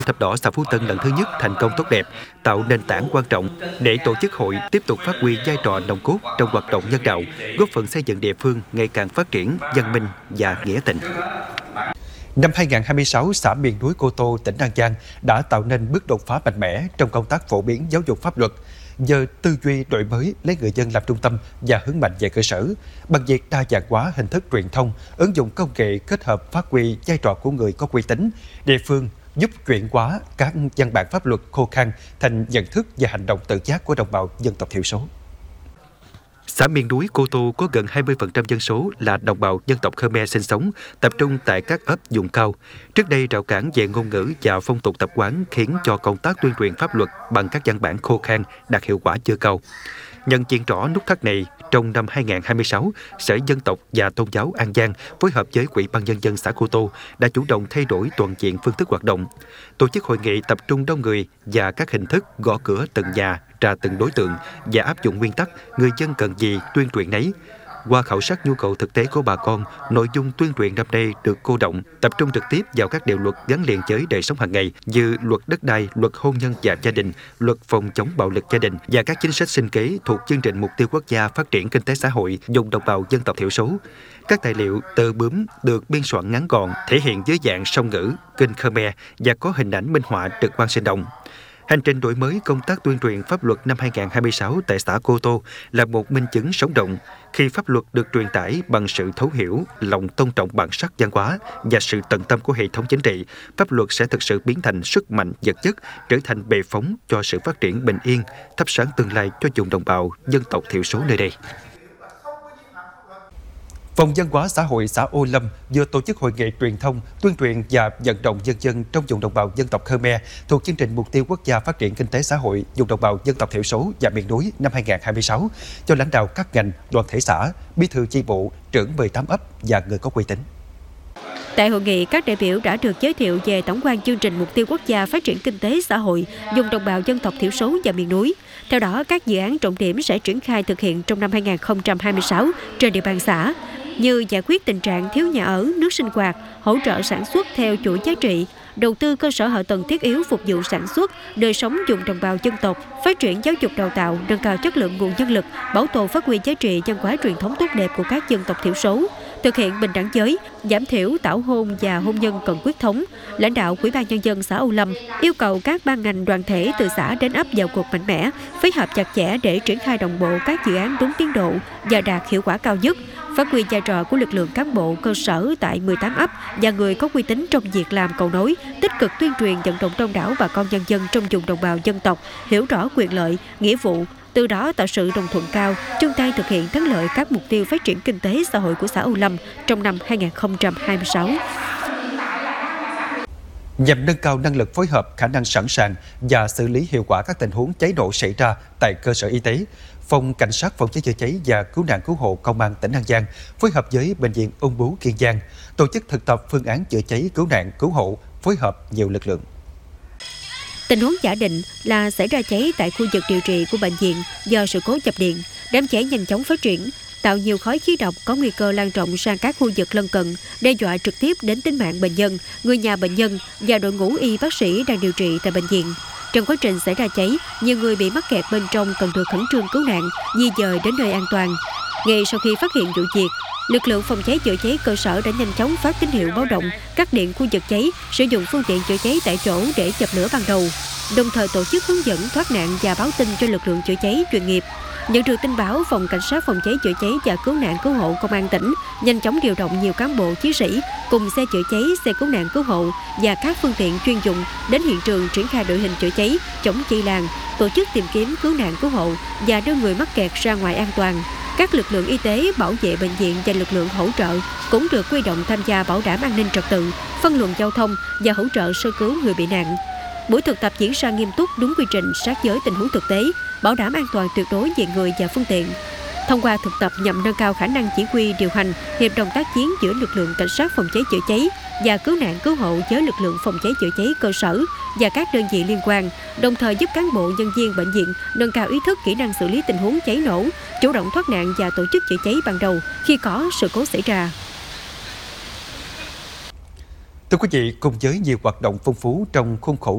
Thập đỏ xã Phú Tân lần thứ nhất thành công tốt đẹp, tạo nền tảng quan trọng để tổ chức hội tiếp tục phát huy vai trò nòng cốt trong hoạt động nhân đạo, góp phần xây dựng địa phương ngày càng phát triển, văn minh và nghĩa tình. Năm 2026, xã miền núi Cô Tô, tỉnh An Giang đã tạo nên bước đột phá mạnh mẽ trong công tác phổ biến giáo dục pháp luật. Nhờ tư duy đổi mới, lấy người dân làm trung tâm và hướng mạnh về cơ sở, bằng việc đa dạng hóa hình thức truyền thông, ứng dụng công nghệ kết hợp phát huy vai trò của người có uy tín, địa phương giúp chuyển hóa các văn bản pháp luật khô khan thành nhận thức và hành động tự giác của đồng bào dân tộc thiểu số. Xã miền núi Cô Tô có gần 20% dân số là đồng bào dân tộc Khmer sinh sống, tập trung tại các ấp vùng cao. Trước đây, rào cản về ngôn ngữ và phong tục tập quán khiến cho công tác tuyên truyền pháp luật bằng các văn bản khô khan đạt hiệu quả chưa cao. Nhận diện rõ nút thắt này, trong năm 2026, Sở Dân tộc và Tôn giáo An Giang phối hợp với Ủy ban Nhân dân xã Cô Tô đã chủ động thay đổi toàn diện phương thức hoạt động, tổ chức hội nghị tập trung đông người và các hình thức gõ cửa từng nhà, ra từng đối tượng và áp dụng nguyên tắc người dân cần gì tuyên truyền nấy. Qua khảo sát nhu cầu thực tế của bà con, nội dung tuyên truyền năm nay được cô động, tập trung trực tiếp vào các điều luật gắn liền với đời sống hàng ngày như luật đất đai, luật hôn nhân và gia đình, luật phòng chống bạo lực gia đình và các chính sách sinh kế thuộc chương trình mục tiêu quốc gia phát triển kinh tế xã hội vùng đồng bào dân tộc thiểu số. Các tài liệu tờ bướm được biên soạn ngắn gọn, thể hiện dưới dạng song ngữ, kinh Khmer và có hình ảnh minh họa trực quan sinh động. Hành trình đổi mới công tác tuyên truyền pháp luật năm 2026 tại xã Cô Tô là một minh chứng sống động. Khi pháp luật được truyền tải bằng sự thấu hiểu, lòng tôn trọng bản sắc văn hóa và sự tận tâm của hệ thống chính trị, pháp luật sẽ thực sự biến thành sức mạnh vật chất, trở thành bệ phóng cho sự phát triển bình yên, thắp sáng tương lai cho vùng đồng bào dân tộc thiểu số nơi đây. Phòng Văn hóa xã hội xã Ô Lâm vừa tổ chức hội nghị truyền thông, tuyên truyền và vận động nhân dân trong vùng đồng bào dân tộc Khmer thuộc chương trình mục tiêu quốc gia phát triển kinh tế xã hội vùng đồng bào dân tộc thiểu số và miền núi năm 2026 cho lãnh đạo các ngành, đoàn thể xã, bí thư chi bộ, trưởng 18 ấp và người có uy tín. Tại hội nghị, các đại biểu đã được giới thiệu về tổng quan chương trình mục tiêu quốc gia phát triển kinh tế xã hội vùng đồng bào dân tộc thiểu số và miền núi. Theo đó, các dự án trọng điểm sẽ triển khai thực hiện trong năm 2026 trên địa bàn xã, như giải quyết tình trạng thiếu nhà ở, nước sinh hoạt, hỗ trợ sản xuất theo chuỗi giá trị, đầu tư cơ sở hạ tầng thiết yếu phục vụ sản xuất, đời sống vùng đồng bào dân tộc, phát triển giáo dục đào tạo, nâng cao chất lượng nguồn nhân lực, bảo tồn phát huy giá trị văn hóa truyền thống tốt đẹp của các dân tộc thiểu số, thực hiện bình đẳng giới, giảm thiểu tảo hôn và hôn nhân cận huyết thống. Lãnh đạo Ủy ban Nhân dân xã Âu Lâm yêu cầu các ban ngành đoàn thể từ xã đến ấp vào cuộc mạnh mẽ, phối hợp chặt chẽ để triển khai đồng bộ các dự án đúng tiến độ và đạt hiệu quả cao nhất, phát huy vai trò của lực lượng cán bộ cơ sở tại 18 ấp và người có uy tín trong việc làm cầu nối, tích cực tuyên truyền vận động đông đảo bà con nhân dân trong vùng đồng bào dân tộc hiểu rõ quyền lợi, nghĩa vụ, từ đó tạo sự đồng thuận cao, chung tay thực hiện thắng lợi các mục tiêu phát triển kinh tế xã hội của xã Âu Lâm trong năm 2026. Nhằm nâng cao năng lực phối hợp, khả năng sẵn sàng và xử lý hiệu quả các tình huống cháy nổ xảy ra tại cơ sở y tế, Phòng Cảnh sát phòng cháy chữa cháy và cứu nạn cứu hộ Công an tỉnh An Giang phối hợp với Bệnh viện Ung bướu Kiên Giang tổ chức thực tập phương án chữa cháy cứu nạn cứu hộ, phối hợp nhiều lực lượng. Tình huống giả định là xảy ra cháy tại khu vực điều trị của bệnh viện do sự cố chập điện, đám cháy nhanh chóng phát triển, tạo nhiều khói khí độc có nguy cơ lan rộng sang các khu vực lân cận, đe dọa trực tiếp đến tính mạng bệnh nhân, người nhà bệnh nhân và đội ngũ y bác sĩ đang điều trị tại bệnh viện. Trong quá trình xảy ra cháy, nhiều người bị mắc kẹt bên trong cần được khẩn trương cứu nạn, di dời đến nơi an toàn. Ngay sau khi phát hiện vụ việc, lực lượng phòng cháy chữa cháy cơ sở đã nhanh chóng phát tín hiệu báo động, cắt điện khu vực cháy, sử dụng phương tiện chữa cháy tại chỗ để dập lửa ban đầu, đồng thời tổ chức hướng dẫn thoát nạn và báo tin cho lực lượng chữa cháy chuyên nghiệp. Nhận được tin báo, Phòng Cảnh sát phòng cháy chữa cháy và cứu nạn cứu hộ Công an tỉnh nhanh chóng điều động nhiều cán bộ chiến sĩ cùng xe chữa cháy, xe cứu nạn cứu hộ và các phương tiện chuyên dụng đến hiện trường triển khai đội hình chữa cháy, chống cháy lan, tổ chức tìm kiếm cứu nạn cứu hộ và đưa người mắc kẹt ra ngoài an toàn. Các lực lượng y tế, bảo vệ bệnh viện và lực lượng hỗ trợ cũng được huy động tham gia bảo đảm an ninh trật tự, phân luồng giao thông và hỗ trợ sơ cứu người bị nạn. Buổi thực tập diễn ra nghiêm túc, đúng quy trình, sát với tình huống thực tế, bảo đảm an toàn tuyệt đối về người và phương tiện. Thông qua thực tập nhằm nâng cao khả năng chỉ huy, điều hành, hiệp đồng tác chiến giữa lực lượng cảnh sát phòng cháy chữa cháy và cứu nạn cứu hộ với lực lượng phòng cháy chữa cháy cơ sở và các đơn vị liên quan, đồng thời giúp cán bộ nhân viên bệnh viện nâng cao ý thức, kỹ năng xử lý tình huống cháy nổ, chủ động thoát nạn và tổ chức chữa cháy ban đầu khi có sự cố xảy ra. Thưa quý vị, cùng với nhiều hoạt động phong phú trong khuôn khổ